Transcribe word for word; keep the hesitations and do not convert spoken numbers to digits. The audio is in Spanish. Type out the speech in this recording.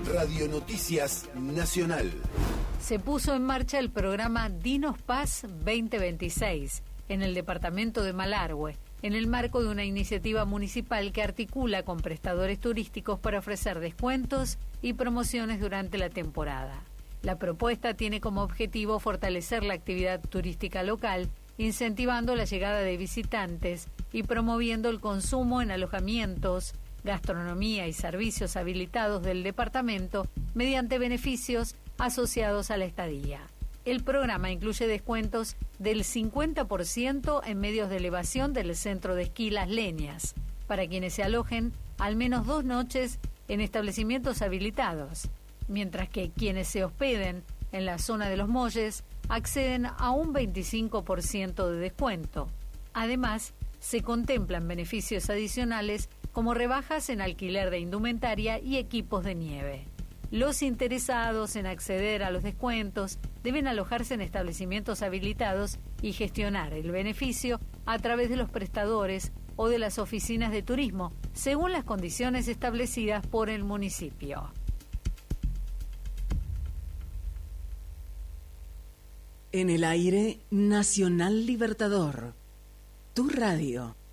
Radio Noticias Nacional. Se puso en marcha el programa Dinos Paz veinte veintiséis en el departamento de Malargüe, en el marco de una iniciativa municipal que articula con prestadores turísticos para ofrecer descuentos y promociones durante la temporada. La propuesta tiene como objetivo fortalecer la actividad turística local, incentivando la llegada de visitantes y promoviendo el consumo en alojamientos, gastronomía y servicios habilitados del departamento mediante beneficios asociados a la estadía. El programa incluye descuentos del cincuenta por ciento en medios de elevación del centro de esquí Las Leñas, para quienes se alojen al menos dos noches en establecimientos habilitados, mientras que quienes se hospeden en la zona de los Molles acceden a un veinticinco por ciento de descuento. Además, se contemplan beneficios adicionales como rebajas en alquiler de indumentaria y equipos de nieve. Los interesados en acceder a los descuentos deben alojarse en establecimientos habilitados y gestionar el beneficio a través de los prestadores o de las oficinas de turismo, según las condiciones establecidas por el municipio. En el aire, Nacional Libertador, tu radio.